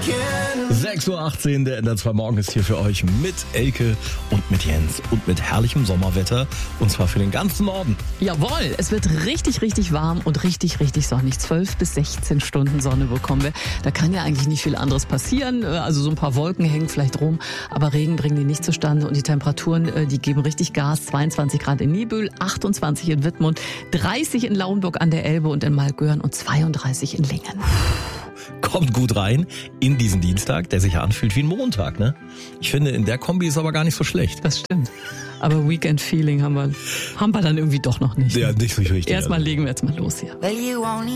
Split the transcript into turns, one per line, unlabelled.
6:18 Uhr, der NDR 2 Morgen ist hier für euch mit Elke und mit Jens und mit herrlichem Sommerwetter und zwar für den ganzen Norden.
Jawohl, es wird richtig, richtig warm und richtig, richtig sonnig. 12 bis 16 Stunden Sonne bekommen wir. Da kann ja eigentlich nicht viel anderes passieren. Also so ein paar Wolken hängen vielleicht rum, aber Regen bringen die nicht zustande und die Temperaturen, die geben richtig Gas. 22 Grad in Niebüll, 28 in Wittmund, 30 in Lauenburg an der Elbe und in Malgöhren und 32 in Lingen.
Kommt gut rein in diesen Dienstag, der sich ja anfühlt wie ein Montag, ne? Ich finde, in der Kombi ist aber gar nicht so schlecht.
Das stimmt. Aber Weekend-Feeling haben wir dann irgendwie doch noch nicht.
Ja, nicht so richtig.
Legen wir jetzt mal los hier.